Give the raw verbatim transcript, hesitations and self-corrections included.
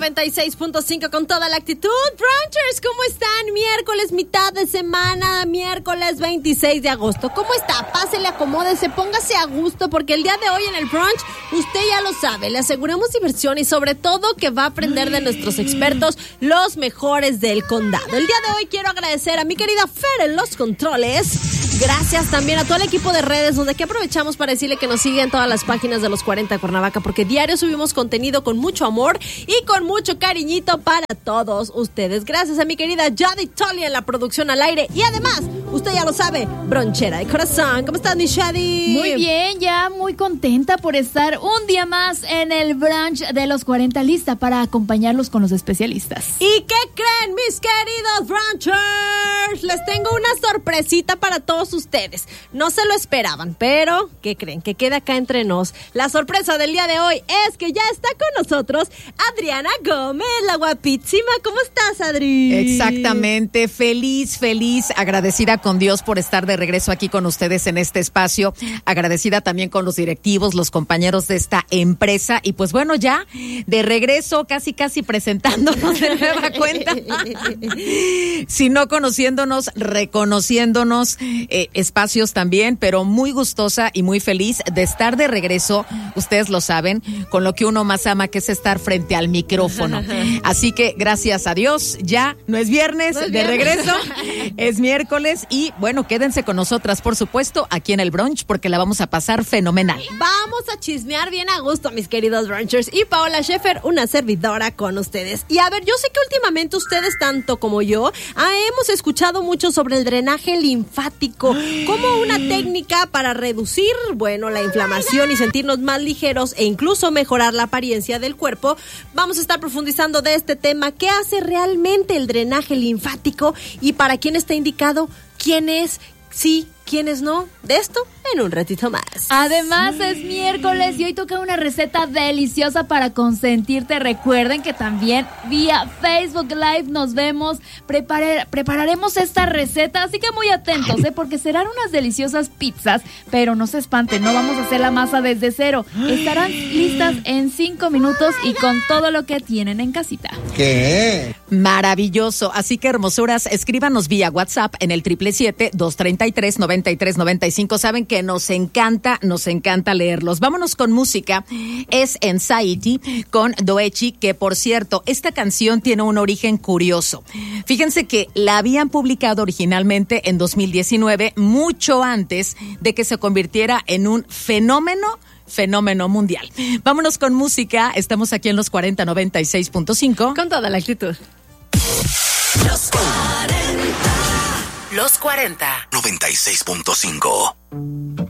noventa y seis punto cinco con toda la actitud. Brunchers, ¿cómo están? Miércoles, mitad de semana, miércoles veintiséis de agosto. ¿Cómo está? Pásele, acomódese, póngase a gusto, porque el día de hoy en el brunch, usted ya lo sabe, le aseguramos diversión y sobre todo que va a aprender de nuestros expertos, los mejores del condado. El día de hoy quiero agradecer a mi querida Fer en los controles. Gracias también a todo el equipo de redes, donde aquí aprovechamos para decirle que nos siguen todas las páginas de los cuarenta Cuernavaca, porque diario subimos contenido con mucho amor y con mucho cariñito para todos ustedes. Gracias a mi querida Yadi Tolly en la producción al aire. Y además, usted ya lo sabe, bronchera de corazón. ¿Cómo estás, mi Shadi? Muy bien, ya muy contenta por estar un día más en el brunch de los cuarenta, lista para acompañarlos con los especialistas. ¿Y qué creen, mis queridos brunchers? Les tengo una sorpresita para todos ustedes. No se lo esperaban, pero ¿qué creen? Que queda acá entre nos. La sorpresa del día de hoy es que ya está con nosotros Adriana Gómez, la guapísima. ¿Cómo estás, Adri? Exactamente, feliz, feliz, agradecida con Dios por estar de regreso aquí con ustedes en este espacio, agradecida también con los directivos, los compañeros de esta empresa, y pues bueno, ya de regreso, casi casi presentándonos de nueva cuenta, si no conociéndonos, reconociéndonos, eh, espacios también, pero muy gustosa y muy feliz de estar de regreso, ustedes lo saben, con lo que uno más ama, que es estar frente al micrófono. Así que gracias a Dios, ya no es viernes, no es de viernes. Regreso, es miércoles y bueno, quédense con nosotras, por supuesto, aquí en el brunch, porque la vamos a pasar fenomenal. Vamos a chismear bien a gusto, mis queridos brunchers, y Paola Schaefer, una servidora con ustedes. Y a ver, yo sé que últimamente ustedes, tanto como yo, ah, hemos escuchado mucho sobre el drenaje linfático como una técnica para reducir, bueno, la inflamación y sentirnos más ligeros e incluso mejorar la apariencia del cuerpo. Vamos a estar profundizando de este tema. ¿Qué hace realmente el drenaje linfático y para quién está indicado? ¿Quién es? Sí, ¿quiénes no? De esto en un ratito más. Además es miércoles y hoy toca una receta deliciosa para consentirte. Recuerden que también vía Facebook Live nos vemos. Preparar, prepararemos esta receta, así que muy atentos, ¿eh? Porque serán unas deliciosas pizzas, pero no se espanten, no vamos a hacer la masa desde cero. Estarán listas en cinco minutos y con todo lo que tienen en casita. ¿Qué? Maravilloso. Así que, hermosuras, escríbanos vía WhatsApp en el siete siete siete, dos tres tres, nueve tres nueve cinco. Saben que nos encanta, nos encanta leerlos. Vámonos con música. Es Anxiety con Doechii, que por cierto, esta canción tiene un origen curioso. Fíjense que la habían publicado originalmente en dos mil diecinueve, mucho antes de que se convirtiera en un fenómeno fenómeno mundial. Vámonos con música. Estamos aquí en los cuarenta noventa y seis punto cinco. Con toda la actitud. Los cuarenta. Los cuarenta. noventa y seis punto cinco.